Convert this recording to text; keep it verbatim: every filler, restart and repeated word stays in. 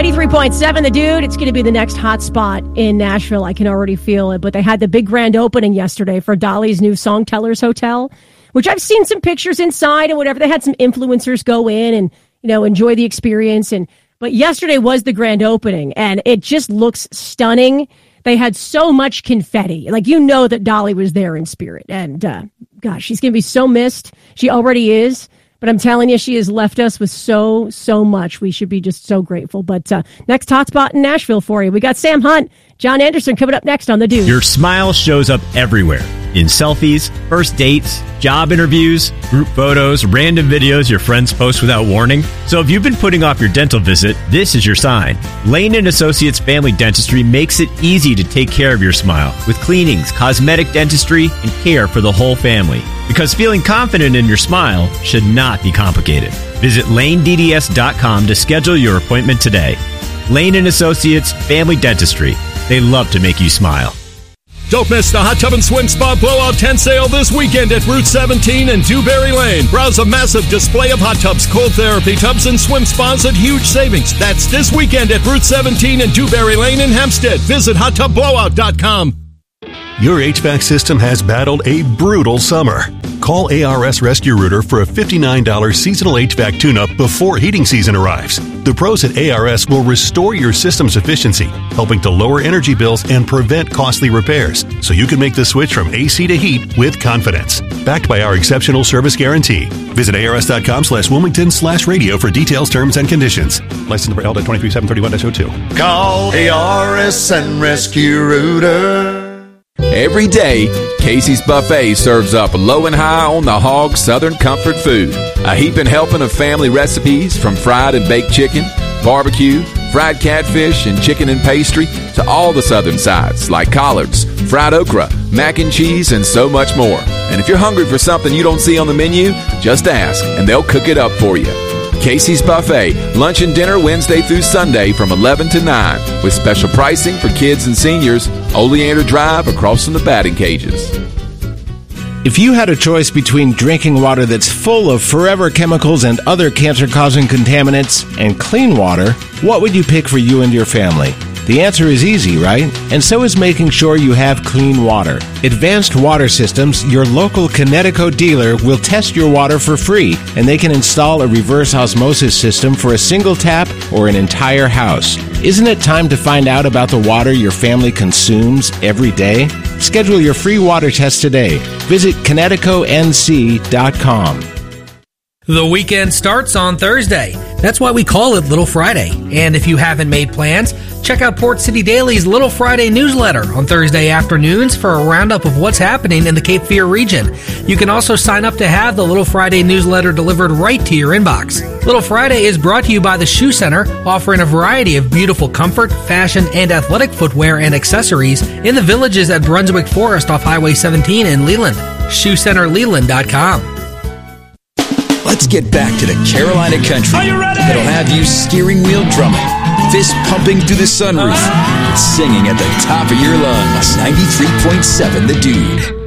ninety-three point seven, The Dude. It's going to be the next hot spot in Nashville. I can already feel it. But they had the big grand opening yesterday for Dolly's new Songtellers Hotel, which I've seen some pictures inside and whatever. They had some influencers go in and, you know, enjoy the experience. And but yesterday was the grand opening, and it just looks stunning. They had so much confetti. Like, you know that Dolly was there in spirit. And, uh, gosh, she's going to be so missed. She already is. But I'm telling you, she has left us with so, so much. We should be just so grateful. But uh, next hotspot in Nashville for you. We got Sam Hunt, John Anderson coming up next on The Dude. Your smile shows up everywhere. In selfies, first dates, job interviews, group photos, random videos your friends post without warning. So if you've been putting off your dental visit, this is your sign. Lane and Associates Family Dentistry makes it easy to take care of your smile with cleanings, cosmetic dentistry, and care for the whole family. Because feeling confident in your smile should not be complicated. Visit lane d d s dot com to schedule your appointment today. Lane and Associates Family Dentistry. They love to make you smile. Don't miss the Hot Tub and Swim Spa Blowout tent sale this weekend at Route seventeen and Dewberry Lane. Browse a massive display of hot tubs, cold therapy tubs, and swim spas at huge savings. That's this weekend at Route seventeen and Dewberry Lane in Hempstead. Visit hot tub blowout dot com. Your H V A C system has battled a brutal summer. Call A R S Rescue Rooter for a fifty-nine dollars seasonal H V A C tune-up before heating season arrives. The pros at A R S will restore your system's efficiency, helping to lower energy bills and prevent costly repairs, so you can make the switch from A C to heat with confidence. Backed by our exceptional service guarantee. Visit ars.com slash Wilmington slash radio for details, terms, and conditions. License number L twenty-three seven thirty-one dash oh two. Call A R S and Rescue Rooter. Every day, Casey's Buffet serves up low and high on the hog Southern comfort food. A heaping helping of family recipes from fried and baked chicken, barbecue, fried catfish, and chicken and pastry to all the Southern sides like collards, fried okra, mac and cheese, and so much more. And if you're hungry for something you don't see on the menu, just ask and they'll cook it up for you. Casey's Buffet, lunch and dinner Wednesday through Sunday from eleven to nine with special pricing for kids and seniors. Oleander Drive across from the batting cages. If you had a choice between drinking water that's full of forever chemicals and other cancer-causing contaminants and clean water, what would you pick for you and your family? The answer is easy, right? And so is making sure you have clean water. Advanced Water Systems, your local Connecticut dealer, will test your water for free, and they can install a reverse osmosis system for a single tap or an entire house. Isn't it time to find out about the water your family consumes every day? Schedule your free water test today. Visit Connecticut N C dot com. The weekend starts on Thursday. That's why we call it Little Friday. And if you haven't made plans, check out Port City Daily's Little Friday newsletter on Thursday afternoons for a roundup of what's happening in the Cape Fear region. You can also sign up to have the Little Friday newsletter delivered right to your inbox. Little Friday is brought to you by the Shoe Center, offering a variety of beautiful comfort, fashion, and athletic footwear and accessories in the villages at Brunswick Forest off Highway seventeen in Leland. shoe center leland dot com. Let's get back to the Carolina country. Are you ready? That'll have you steering wheel drumming, fist pumping through the sunroof, and singing at the top of your lungs. ninety-three point seven The Dude.